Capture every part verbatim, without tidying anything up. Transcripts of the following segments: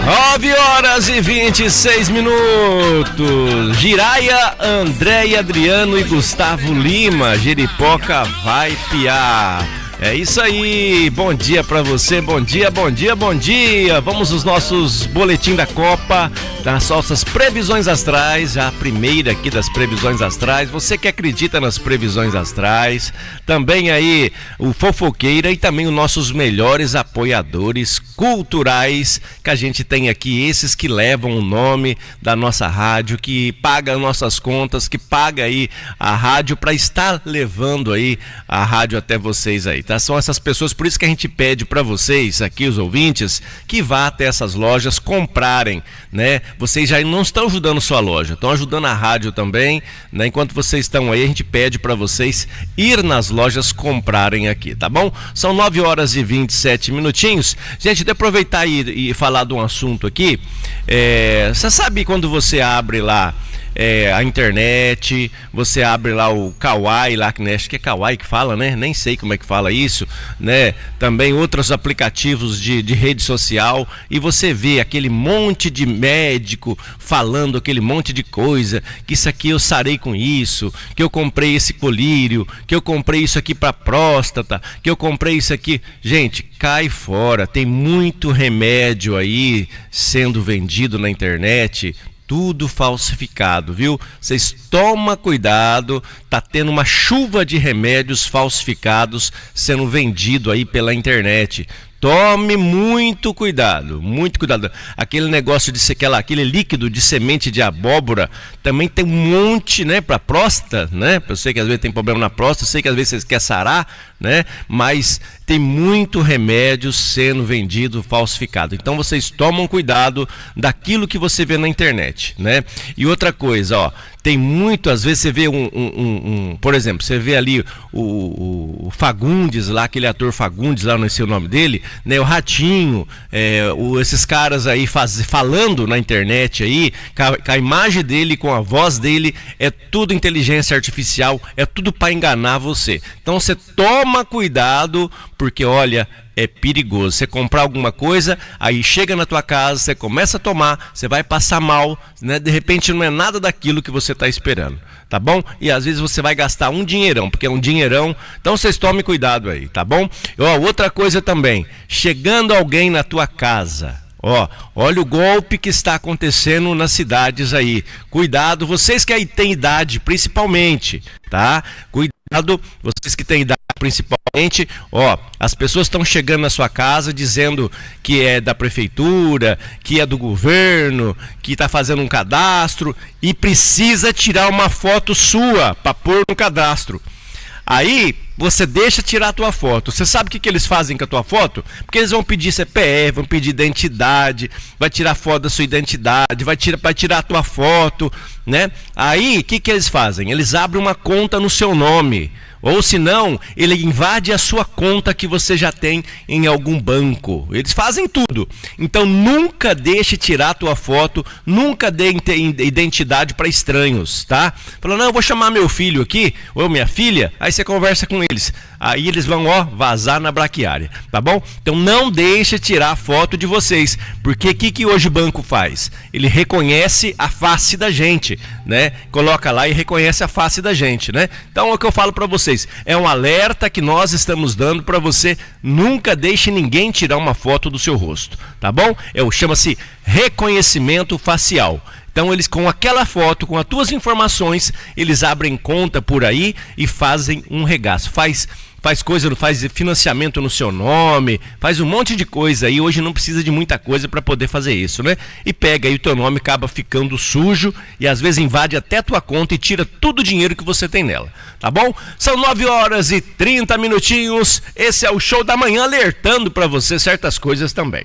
nove horas e vinte e seis minutos. Giraia, Andréia, Adriano e Gustavo Lima. Jeripoca vai piar. É isso aí, bom dia pra você, bom dia, bom dia, bom dia. Vamos aos nossos boletim da Copa, das nossas previsões astrais, já a primeira aqui das previsões astrais. Você que acredita nas previsões astrais, também aí o Fofoqueira e também os nossos melhores apoiadores culturais que a gente tem aqui, esses que levam o nome da nossa rádio, que pagam nossas contas, que paga aí a rádio para estar levando aí a rádio até vocês aí. Tá? São essas pessoas, por isso que a gente pede para vocês aqui, os ouvintes, que vá até essas lojas comprarem, né? Vocês já não estão ajudando sua loja, estão ajudando a rádio também, né? Enquanto vocês estão aí, a gente pede para vocês ir nas lojas comprarem aqui, tá bom? São nove horas e vinte e sete minutinhos. Gente, de aproveitar e, e falar de um assunto aqui, é, você sabe quando você abre lá É, a internet, você abre lá o Kawaii, lá, né? Acho que é Kawaii que fala, né? Nem sei como é que fala isso, né? Também outros aplicativos de, de rede social, e você vê aquele monte de médico falando aquele monte de coisa, que isso aqui eu sarei com isso, que eu comprei esse colírio, que eu comprei isso aqui para próstata, que eu comprei isso aqui. Gente, cai fora, tem muito remédio aí sendo vendido na internet, tudo falsificado, viu? Vocês tomam cuidado, tá tendo uma chuva de remédios falsificados sendo vendido aí pela internet. Tome muito cuidado, muito cuidado. Aquele negócio de ser aquela, aquele líquido de semente de abóbora também tem um monte, né, para próstata, né? Eu sei que às vezes tem problema na próstata, eu sei que às vezes você quer sarar, né? Mas tem muito remédio sendo vendido falsificado. Então vocês tomam cuidado daquilo que você vê na internet, né? E outra coisa, ó, tem muito, às vezes você vê um, um, um, um por exemplo, você vê ali o, o, o Fagundes lá, aquele ator Fagundes lá, não sei o nome dele, né? O Ratinho, é, o, esses caras aí faz, falando na internet aí, com a, com a imagem dele, com a voz dele, é tudo inteligência artificial, é tudo para enganar você. Então você toma cuidado, porque olha, é perigoso. Você comprar alguma coisa, aí chega na tua casa, você começa a tomar, você vai passar mal, né? De repente não é nada daquilo que você está esperando, tá bom? E às vezes você vai gastar um dinheirão, porque é um dinheirão, então vocês tomem cuidado aí, tá bom? Ó, outra coisa também, chegando alguém na tua casa, ó, olha o golpe que está acontecendo nas cidades aí. Cuidado, vocês que aí têm idade, principalmente, tá? Cuidado, vocês que têm idade, principalmente, ó, as pessoas estão chegando na sua casa dizendo que é da prefeitura, que é do governo, que está fazendo um cadastro e precisa tirar uma foto sua para pôr no cadastro. Aí você deixa tirar a tua foto. Você sabe o que, que eles fazem com a tua foto? Porque eles vão pedir C P F, vão pedir identidade, vai tirar foto da sua identidade, vai tirar, vai tirar a tua foto, né? Aí o que, que eles fazem? Eles abrem uma conta no seu nome. Ou se não, ele invade a sua conta que você já tem em algum banco. Eles fazem tudo. Então nunca deixe tirar a tua foto, nunca dê identidade para estranhos, tá? Falou, não, eu vou chamar meu filho aqui, ou minha filha, aí você conversa com eles. Aí eles vão, ó, vazar na braquiária, tá bom? Então não deixe tirar a foto de vocês, porque o que, que hoje o banco faz? Ele reconhece a face da gente, né? Coloca lá e reconhece a face da gente, né? Então é o que eu falo para vocês. É um alerta que nós estamos dando para você. Nunca deixe ninguém tirar uma foto do seu rosto, tá bom? É o chama-se reconhecimento facial. Então eles, com aquela foto, com as tuas informações, eles abrem conta por aí e fazem um regaço. Faz faz coisa, faz financiamento no seu nome, faz um monte de coisa aí. Hoje não precisa de muita coisa para poder fazer isso, né? E pega aí o teu nome, acaba ficando sujo e às vezes invade até a tua conta e tira todo o dinheiro que você tem nela, tá bom? São nove horas e trinta minutinhos. Esse é o Show da Manhã, alertando para você certas coisas também.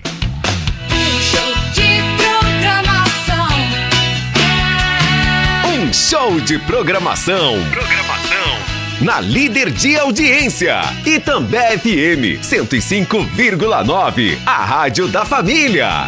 Um show de programação. Programação. Na líder de audiência, Itambé F M cento e cinco vírgula nove, a rádio da família.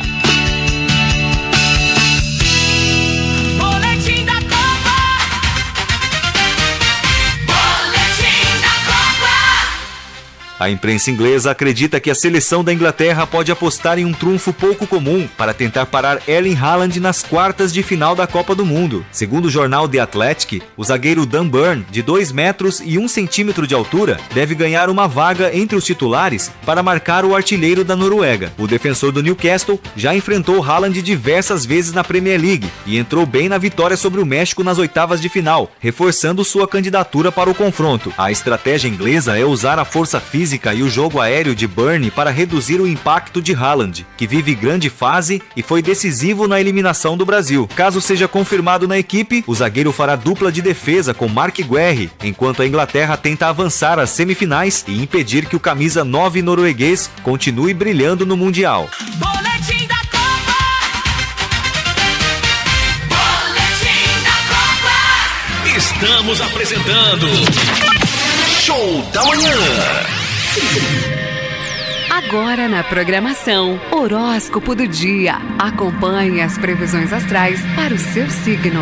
Boletim da Copa. Boletim da Copa. A imprensa inglesa acredita que a seleção da Inglaterra pode apostar em um trunfo pouco comum para tentar parar Erling Haaland nas quartas de final da Copa do Mundo. Segundo o jornal The Athletic, o zagueiro Dan Burn, de dois metros e um centímetro de altura, deve ganhar uma vaga entre os titulares para marcar o artilheiro da Noruega. O defensor do Newcastle já enfrentou Haaland diversas vezes na Premier League e entrou bem na vitória sobre o México nas oitavas de final, reforçando sua candidatura para o confronto. A estratégia inglesa é usar a força física e o jogo aéreo de Burn para reduzir o impacto de Haaland, que vive grande fase e foi decisivo na eliminação do Brasil. Caso seja confirmado na equipe, o zagueiro fará dupla de defesa com Mark Guerre, enquanto a Inglaterra tenta avançar às semifinais e impedir que o camisa nove norueguês continue brilhando no Mundial. Boletim da Copa! Boletim da Copa! Estamos apresentando Show da Manhã. Agora na programação, horóscopo do dia. Acompanhe as previsões astrais para o seu signo.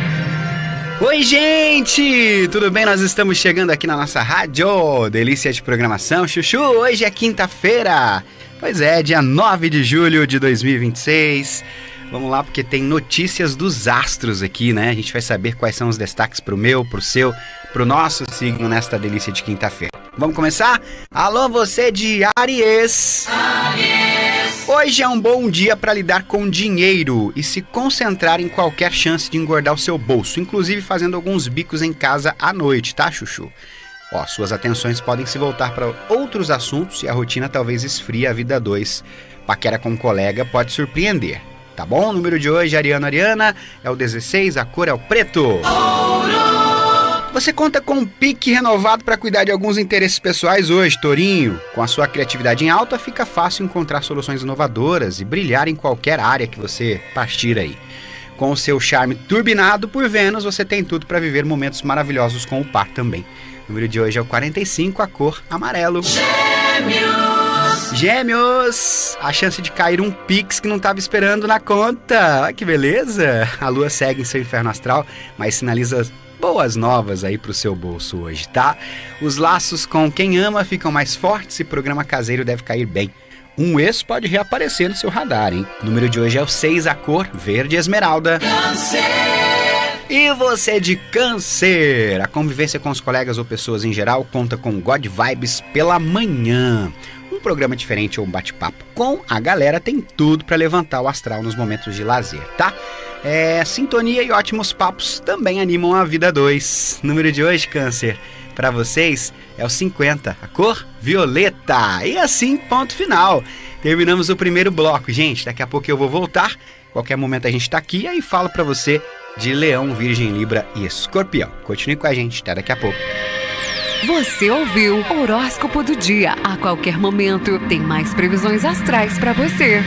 Oi, gente! Tudo bem? Nós estamos chegando aqui na nossa rádio. Delícia de programação, Chuchu. Hoje é quinta-feira. Pois é, dia nove de julho de dois mil e vinte e seis. Vamos lá, porque tem notícias dos astros aqui, né? A gente vai saber quais são os destaques pro meu, pro seu, pro nosso signo nesta delícia de quinta-feira. Vamos começar? Alô, você de Áries! Áries! Hoje é um bom dia para lidar com dinheiro e se concentrar em qualquer chance de engordar o seu bolso, inclusive fazendo alguns bicos em casa à noite, tá, Chuchu? Ó, suas atenções podem se voltar para outros assuntos e a rotina talvez esfrie a vida a dois. Paquera com um colega pode surpreender, tá bom? O número de hoje, Ariano Ariana, é o dezesseis, a cor é o preto. Ouro! Você conta com um pique renovado para cuidar de alguns interesses pessoais hoje, Tourinho. Com a sua criatividade em alta, fica fácil encontrar soluções inovadoras e brilhar em qualquer área que você partir aí. Com o seu charme turbinado por Vênus, você tem tudo para viver momentos maravilhosos com o par também. O número de hoje é o quarenta e cinco, a cor amarelo. Gêmeos! Gêmeos! A chance de cair um pix que não estava esperando na conta. Olha que beleza! A lua segue em seu inferno astral, mas sinaliza boas novas aí pro seu bolso hoje, tá? Os laços com quem ama ficam mais fortes e programa caseiro deve cair bem. Um ex pode reaparecer no seu radar, hein? O número de hoje é o seis, a cor verde esmeralda. Câncer! E você de Câncer? A convivência com os colegas ou pessoas em geral conta com God Vibes pela manhã. Um programa diferente ou um bate-papo com a galera tem tudo para levantar o astral nos momentos de lazer, tá? É, sintonia e ótimos papos também animam a vida dois. Número de hoje, Câncer, para vocês é o cinquenta, a cor violeta. E assim, ponto final. Terminamos o primeiro bloco, gente. Daqui a pouco eu vou voltar. Qualquer momento a gente tá aqui e aí falo para você de Leão, Virgem, Libra e Escorpião. Continue com a gente, até daqui a pouco. Você ouviu o horóscopo do dia. A qualquer momento tem mais previsões astrais para você.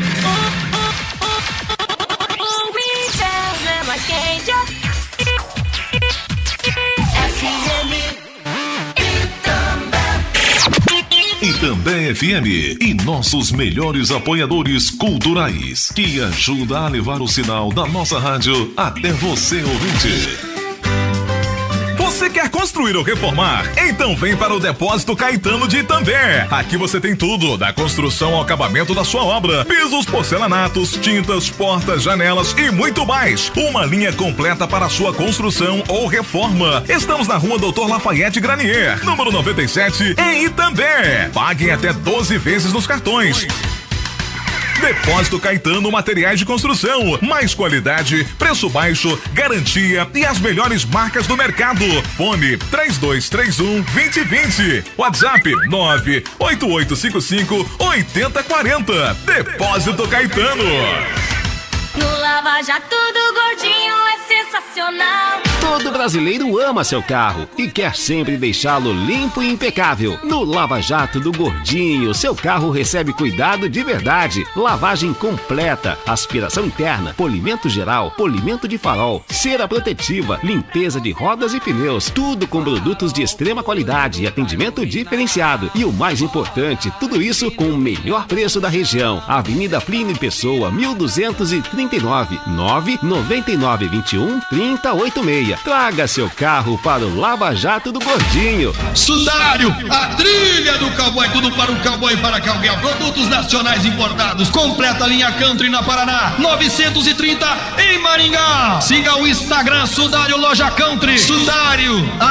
Itambé F M e nossos melhores apoiadores culturais, que ajuda a levar o sinal da nossa rádio até você, ouvinte. Você quer construir ou reformar? Então vem para o Depósito Caetano de Itambé. Aqui você tem tudo, da construção ao acabamento da sua obra. Pisos, porcelanatos, tintas, portas, janelas e muito mais. Uma linha completa para a sua construção ou reforma. Estamos na rua Doutor Lafayette Granier, número noventa e sete, em Itambé. Paguem até doze vezes nos cartões. Depósito Caetano Materiais de Construção. Mais qualidade, preço baixo, garantia e as melhores marcas do mercado. Fone três dois três um, dois zero dois zero. WhatsApp nove oito oito cinco cinco, oito zero quatro zero. Depósito Caetano. No Lava Jato do Gordinho é sensacional. Todo brasileiro ama seu carro e quer sempre deixá-lo limpo e impecável. No Lava Jato do Gordinho, seu carro recebe cuidado de verdade. Lavagem completa, aspiração interna, polimento geral, polimento de farol, cera protetiva, limpeza de rodas e pneus. Tudo com produtos de extrema qualidade e atendimento diferenciado. E o mais importante, tudo isso com o melhor preço da região. Avenida Plínio Pessoa, mil duzentos e trinta e nove, nove nove nove dois um, três zero oito seis. Traga seu carro para o Lava Jato do Gordinho. Sudário, a trilha do cowboy, tudo para o cowboy e para cowgirl. Produtos nacionais importados, completa linha Country na Paraná, novecentos e trinta em Maringá. Siga o Instagram Sudário Loja Country. Sudário, a